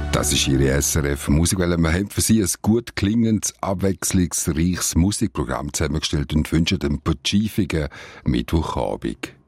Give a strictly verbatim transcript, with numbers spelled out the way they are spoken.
Das ist Ihre S R F Musikwelle. Wir haben für Sie ein gut klingendes, abwechslungsreiches Musikprogramm zusammengestellt und wünschen einen pazifischen Mittwochabend.